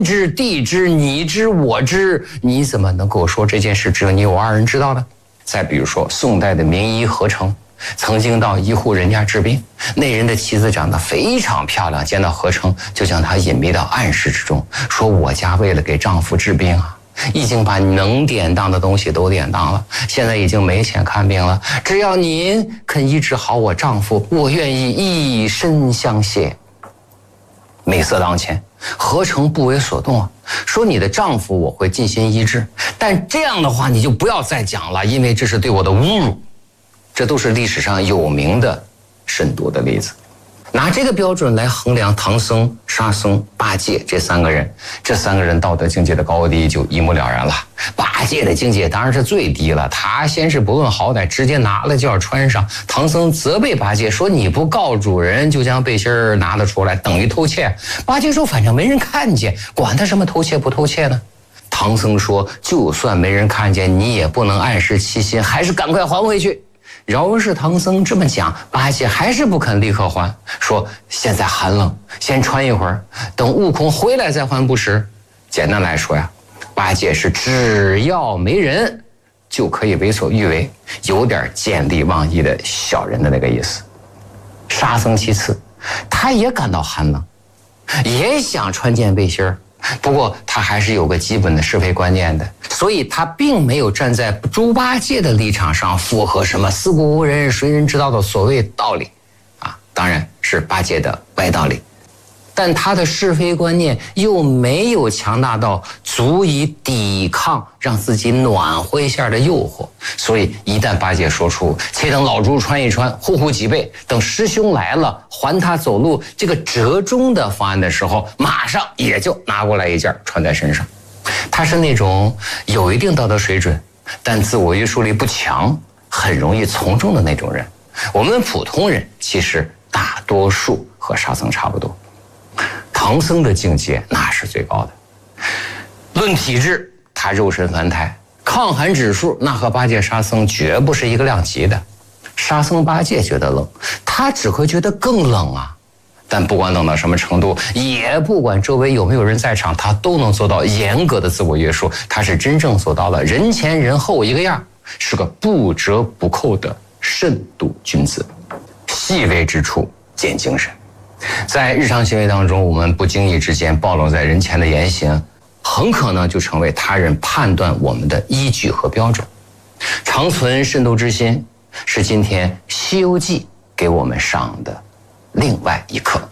知地知你知我知，你怎么能够说这件事只有你我二人知道呢？再比如说宋代的名医何成，曾经到一户人家治病，那人的妻子长得非常漂亮，见到何成就将他隐秘到暗室之中，说我家为了给丈夫治病啊，已经把能典当的东西都典当了，现在已经没钱看病了，只要您肯医治好我丈夫，我愿意以身相谢。美色当前，何成不为所动啊，说你的丈夫我会尽心医治，但这样的话你就不要再讲了，因为这是对我的侮辱。这都是历史上有名的慎独的例子。拿这个标准来衡量唐僧、沙僧、八戒这三个人，这三个人道德境界的高低就一目了然了。八戒的境界当然是最低了，他先是不论好歹，直接拿了就要穿上。唐僧责备八戒说：“你不告主人，就将背心拿了出来，等于偷窃。”八戒说：“反正没人看见，管他什么偷窃不偷窃呢？”唐僧说：“就算没人看见，你也不能暗示欺心，还是赶快还回去。”饶是唐僧这么讲，八戒还是不肯立刻还，说现在寒冷，先穿一会儿，等悟空回来再还不迟。简单来说呀，八戒是只要没人就可以为所欲为，有点见利忘义的小人的那个意思。沙僧其次，他也感到寒冷，也想穿件背心儿，不过他还是有个基本的是非观念的，所以他并没有站在猪八戒的立场上附和什么四顾无人谁人知道的所谓道理啊，当然是八戒的歪道理，但他的是非观念又没有强大到足以抵抗让自己暖和一下的诱惑，所以一旦八戒说出且等老猪穿一穿，护护脊背，等师兄来了还他走路这个折中的方案的时候，马上也就拿过来一件穿在身上。他是那种有一定道德水准但自我约束力不强，很容易从众的那种人。我们普通人其实大多数和沙僧差不多。唐僧的境界那是最高的，论体质他肉身凡胎，抗寒指数那和八戒沙僧绝不是一个量级的。沙僧八戒觉得冷，他只会觉得更冷啊。但不管冷到什么程度，也不管周围有没有人在场，他都能做到严格的自我约束。他是真正做到了人前人后一个样，是个不折不扣的慎独君子。细微之处见精神。在日常行为当中，我们不经意之间暴露在人前的言行，很可能就成为他人判断我们的依据和标准。常存慎独之心，是今天《西游记》给我们上的另外一课。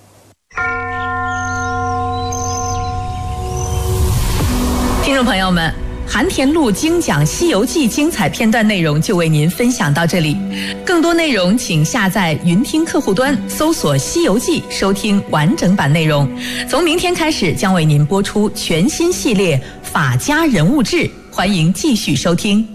听众朋友们，韩田路精讲《西游记》精彩片段内容就为您分享到这里，更多内容请下载云听客户端搜索《西游记》收听完整版内容。从明天开始将为您播出全新系列《法家人物志》，欢迎继续收听。